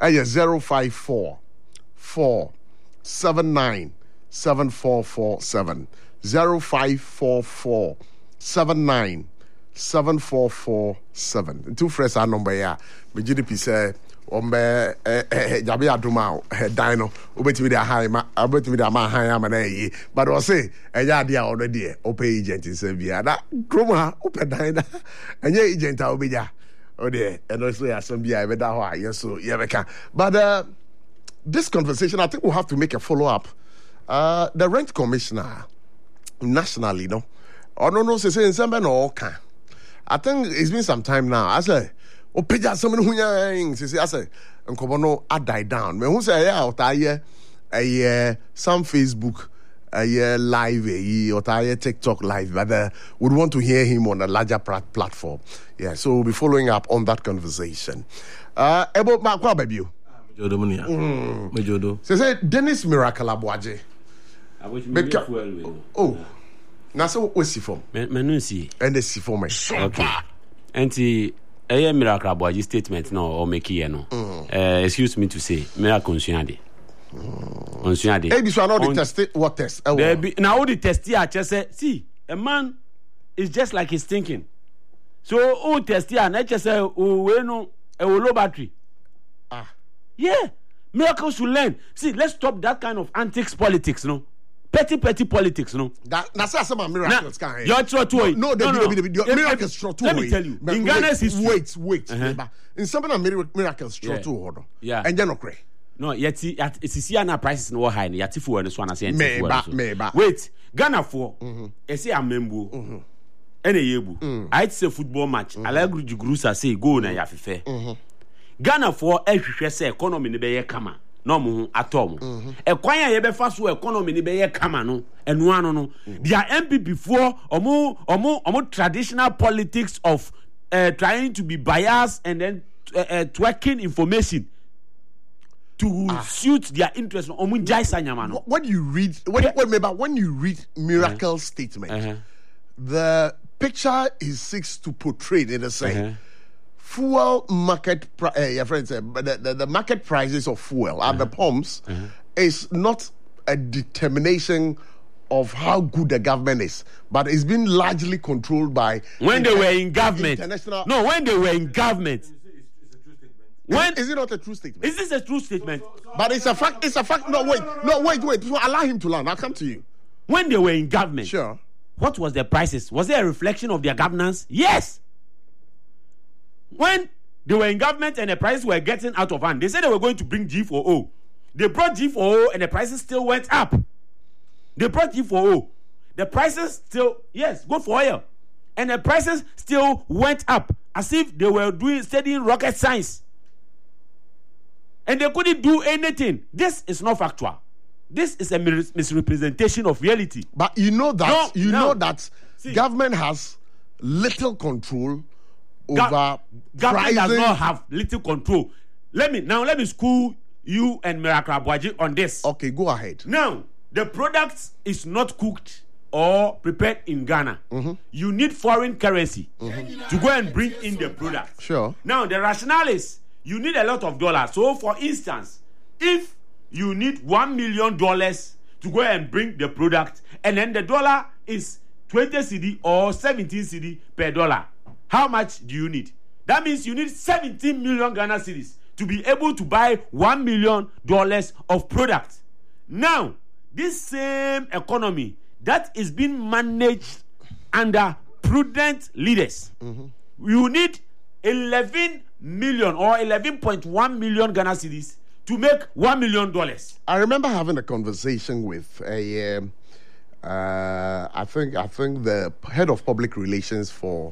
054 479 7447 0544 79 7447. Two fresh number ya. Me GDP say ombe jabi aduma dino obetimi dey high ma obetimi dey ma high ma na yi but o say eya dia already o pay agent say bia na kroma o pay dina enye agent a obeja o dey and also asem bia e be da ho a yes so ye be ka but this conversation I think we'll have to make a follow up. The rent commissioner nationally no say in December no can. I think it's been some time now. I say Opeja someone who I say Nkobono I die down. Me who say yeah out some Facebook live or TikTok live, but would want to hear him on a larger platform. Yeah, so we'll be following up on that conversation. About Makwa baby. Say Dennis Miracle Abuaje. Oh. Now so what's he from? Menusi. And the si for me. Okay. And the Miracle Abuaje statement no or make here no. Excuse me to say Miracle Onsuade. Onsuade. Hey, this one not the test what test? Now all the test here just say see a man is just like he's thinking. So all test here na just say we no a low battery. Yeah, miracles should learn. See, let's stop that kind of antics politics, no? Petty politics, no? That's some miracles can you're true. No, miracles true. Let me tell you. In Ghana's history. Wait. In some of miracles true. Yeah. And you're not crazy. No, yet it's Siana prices no high. Yatifu and Swana saying. Meba. Wait, Ghana for say a member. Any yebu. I'd say football match. I like Grusa say go na yafife. Ghana for say economy ni be kama no mu atom e kwan ya ye be fa so economy ni be kama no enu anu no their MPP for omo traditional politics of trying to be biased and then twerking information to suit their interest omo jai sanyama no. When you read Miracle statement the picture he seeks to portray in the same fuel market, your friend said, but the market prices of fuel at the pumps is not a determination of how good the government is, but it's been largely controlled by when they were in government. No, when they were in government. Is it not a true statement? Is this a true statement? But it's a fact. It's a fact. No, wait. Allow him to learn. I'll come to you. When they were in government, sure. What was their prices? Was there a reflection of their governance? Yes. When they were in government and the prices were getting out of hand, they said they were going to bring G4O. They brought G4O and the prices still went up. They brought G4O. The prices still, yes, good for oil. And the prices still went up as if they were studying rocket science. And they couldn't do anything. This is not factual. This is a misrepresentation of reality. But you know that government has little control over government does not have little control. Let me school you and Miracle Abuaje on this. Okay, go ahead. Now, the product is not cooked or prepared in Ghana. You need foreign currency to go and bring in the product. Sure. Now, the rationale is you need a lot of dollars. So, for instance, if you need $1 million to go and bring the product, and then the dollar is 20 cedi or 17 cedi per dollar, how much do you need? That means you need 17 million Ghana cedis to be able to buy $1 million of product. Now, this same economy that is being managed under prudent leaders, you need 11 million or 11.1 million Ghana cedis to make $1 million. I remember having a conversation with I think the head of public relations for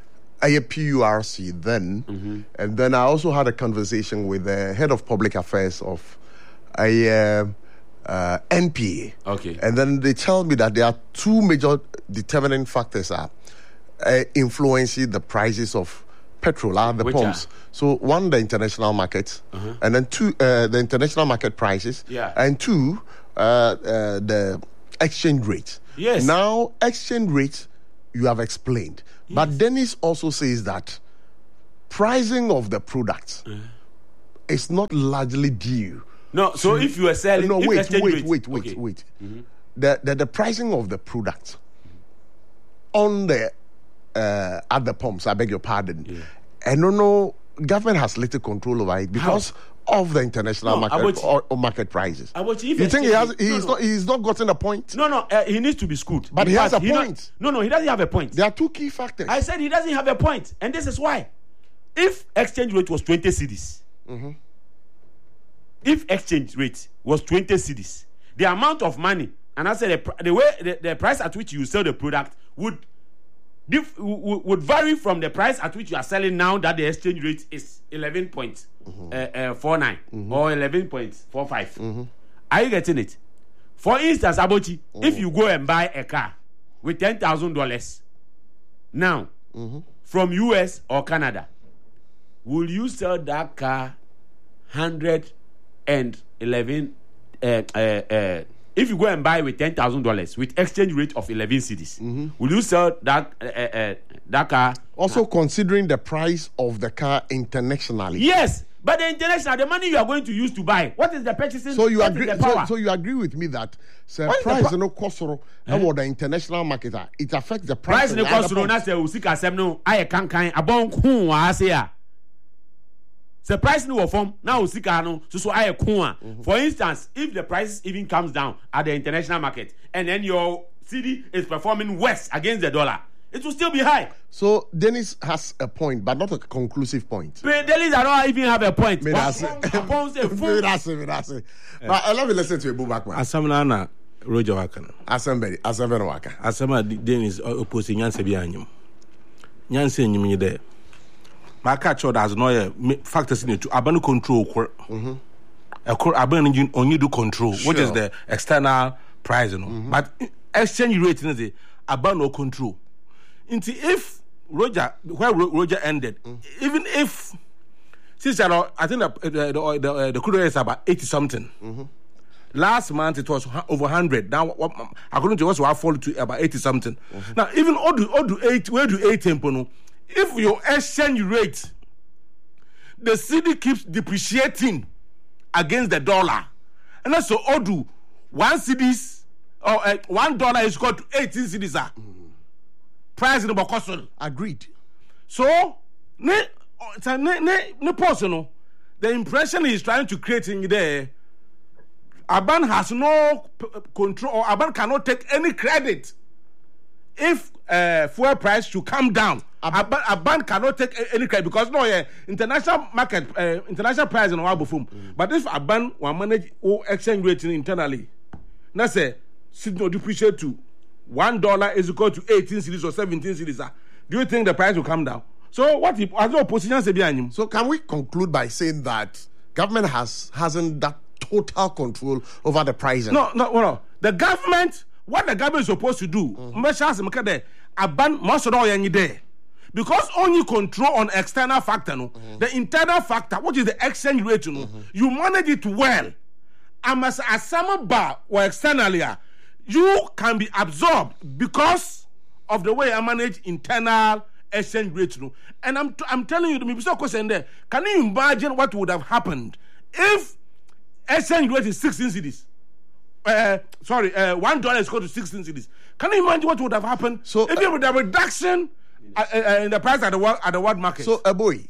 PURC then, and then I also had a conversation with the head of public affairs of NPA. Okay. And then they tell me that there are two major determining factors influencing the prices of petrol at the pumps. So one, the international market, and then two, the international market prices, and two, the exchange rate. Yes. Now, exchange rate, you have explained. But Dennis also says that pricing of the products it's not largely due. No, so if you are selling, No, if wait. okay. The pricing of the product on the at the pumps, I beg your pardon. Yeah. And no, government has little control over it because of the international market or market prices. Abochi, You think he's not gotten a point? No, he needs to be schooled. But he has a point. No, he doesn't have a point. There are two key factors. I said he doesn't have a point, and this is why. If exchange rate was 20 cedis, if exchange rate was 20 cedis, the amount of money, and I said the way the price at which you sell the product would vary from the price at which you are selling now that the exchange rate is 11.49 or 11.45. Are you getting it? For instance, Abochi, if you go and buy a car with $10,000 now from US or Canada, will you sell that car 111? If you go and buy with $10,000 with exchange rate of 11 cedis, will you sell that car? Also considering the price of the car internationally. Yes, but the international, the money you are going to use to buy, what is the purchasing? So you what agree? is the power? So you agree with me that What price is the no cost the international market it affects the price. Price no cost no na say usika sem no aye kankan abon kun wa ase a. The price no form now usika no so aye kun a. For instance, if the price even comes down at the international market and then your cedi is performing worse against the dollar, it will still be high. So Dennis has a point, but not a conclusive point. But Dennis, I don't even have a point. But let me listen to Abubakar. Asamna Roger Wakana. Asambere Waka. Asama Dennis opposing Nyanse Bianyum. Nyanse Nyimi there. My catch has no factors in it to abandon control. Abandon only do control, which is the external price, But exchange rate is abandon control. If Roger, where Roger ended, even if since I think the crude oil is about 80 something. Last month it was over 100. Now according to us, we have fallen to about 80 something. Now even all do 8, where do 8 tempo? If your exchange rate, the cedi keeps depreciating against the dollar, and that's so Odu 1 cedis or $1 is equal to 18 cedis. Price in the Bokosol. Agreed. So, the impression he's trying to create in there, Aban has no control, or Aban cannot take any credit if fuel price should come down. Aban cannot take any credit because international market, international price in our bufum. But if Aban will manage exchange rate internally, let's say, signal depreciate to $1 is equal to 18 cedis or 17 cedis. Do you think the price will come down? So what if as opposition say behind him? So can we conclude by saying that government hasn't that total control over the pricing? No. The government, what the government is supposed to do, because only control on external factor, the internal factor, which is the exchange rate, you manage it well. And as some bar or externally, you can be absorbed because of the way I manage internal exchange rate. And I'm telling you, the question there, can you imagine what would have happened if exchange rate is 16 cedis? $1 is equal to 16 cedis. Can you imagine what would have happened? So if you would have a reduction in the price at the world market? So boy,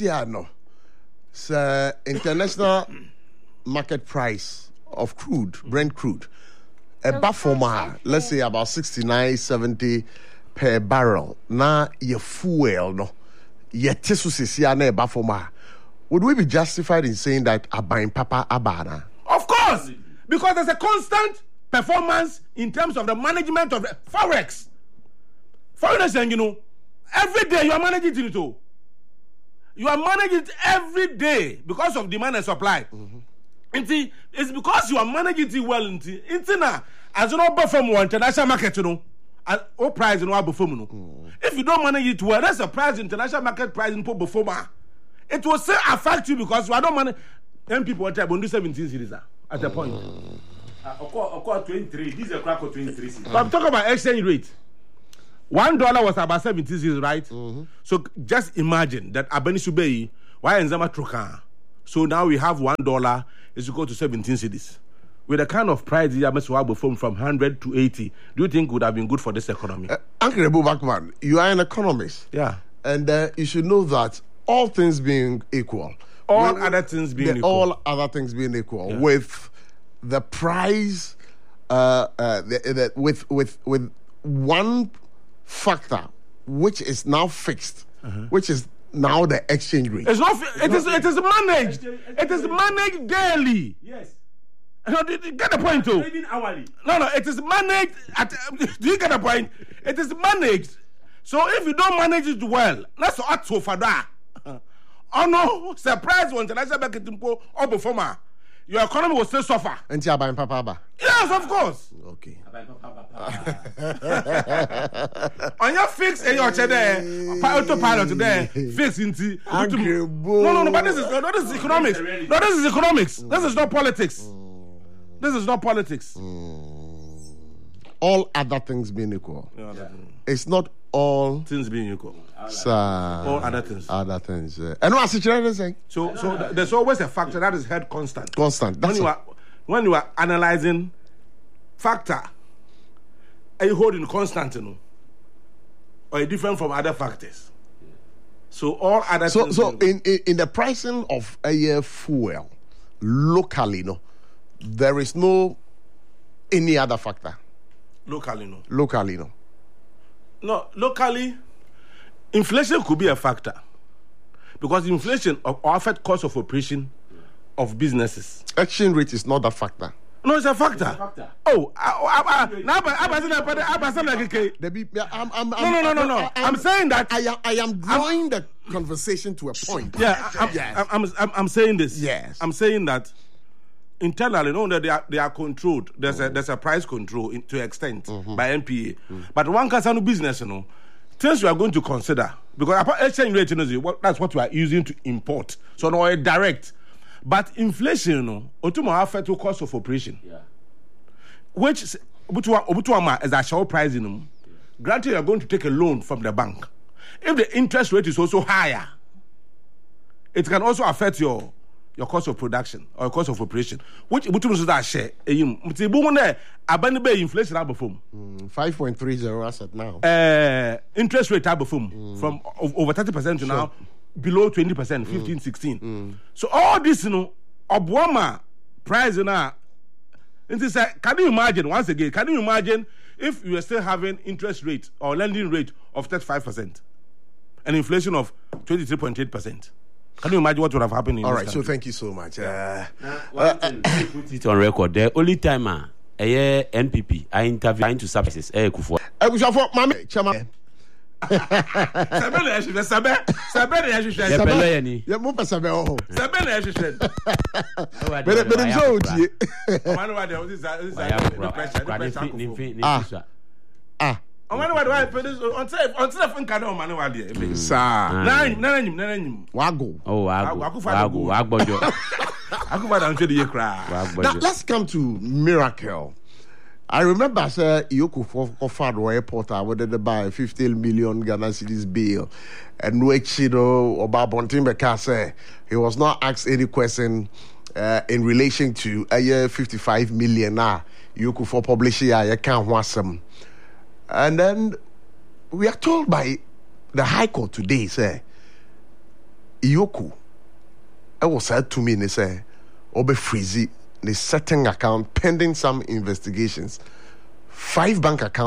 no, international market price of crude, Brent crude. A bafoma, let's say about 69-70 per barrel. Now your fuel no, your tesu na bafoma. Would we be justified in saying that buying papa abana? Of course, because there's a constant performance in terms of the management of the forex. Foreigners, every day you are managing it too. You are managing it every day because of demand and supply. It's because you are managing it well. As you know, perform international market, price if you don't manage it well, that's the price international market price in before. It will still affect you because you are not managing. 10 people want to do 17 series at the point. 23. This is a crack of 23. So I'm talking about exchange rate. $1 was about 17 series, right? So just imagine that Abeni Subei, why Nzama Trokan. So now we have $1 is equal to 17 cedis. With the kind of price you have from 100 to 80, do you think would have been good for this economy? Uncle Rebu Backman, you are an economist. Yeah. And you should know that all things being equal, all other things being equal, with the price, with one factor which is now fixed, which is now the exchange rate. It's not. It is managed. It is managed daily. Yes. No, do you get the point too? Trading hourly. No, it is managed. Do you get the point? It is managed. So if you don't manage it well, let's act so for that. Oh no! Surprise! When international market impo or before your economy will still suffer. And you are papa. Yes, of course. Okay. On your fix and your there, autopilot there, fix into. No, but this is economics. No, this is economics. This is not politics. This is not politics. All other things being equal. It's not all things being equal. All other things. Other things. And what's the saying? So there's always a factor that is held constant. That's when you are analyzing factor, are you holding constant, or are you different from other factors? So all other things. So in the pricing of a fuel locally, there is no any other factor. Locally, no. No, locally, inflation could be a factor because inflation affects cost of operation of businesses. Exchange rate is not a factor. No, it's a factor. Oh, no. I'm saying that I am drawing the conversation to a point. Yeah, I'm saying this. Yes, I'm saying that internally, that they are controlled. There's a price control to extent by NPA. But one can business, things you are going to consider because exchange rate, that's what we are using to import. So no, direct. But inflation, ultimately affects the cost of operation. Yeah. Which is a show pricing. Granted, you are going to take a loan from the bank. If the interest rate is also higher, it can also affect your cost of production or your cost of operation. Which is that share. Inflation 5.30 asset now. Interest rate from over 30% to now below 20%, 15, 16. So all this, Obama price now. Can you imagine once again? Can you imagine if you are still having interest rate or lending rate of 35% and inflation of 23.8%? Can you imagine what would have happened in all this right, country? so thank you so much. One thing, put it on record. The only time NPP I intervene to services. Mami, Chama. Now let's come to Miracle. I remember, sir, Iyoko for airport, I wanted to buy 50 million Ghana cedis bill. And which, Obabontin Bekase, he was not asked any question in relation to a year 55 million. Iyoko for publishing, I can't want some. And then we are told by the High Court today, sir, Iyoko, it was said to me, they say, Obe Frizi, the setting account pending some investigations. 5 bank accounts